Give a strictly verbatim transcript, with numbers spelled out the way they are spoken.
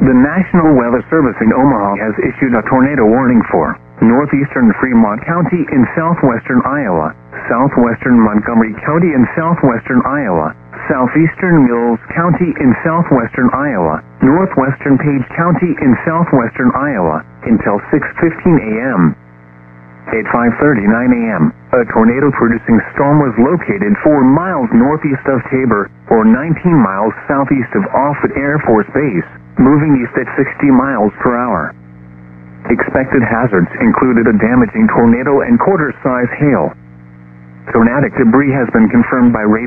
The National Weather Service in Omaha has issued a tornado warning for northeastern Fremont County in southwestern Iowa, southwestern Montgomery County in southwestern Iowa, southeastern Mills County in southwestern Iowa, northwestern Page County in southwestern Iowa, until six fifteen a m At five thirty-nine a m, a tornado-producing storm was located four miles northeast of Tabor, or nineteen miles southeast of Offutt Air Force Base, moving east at sixty miles per hour. Expected hazards included a damaging tornado and quarter-size hail. Tornadic debris has been confirmed by radar.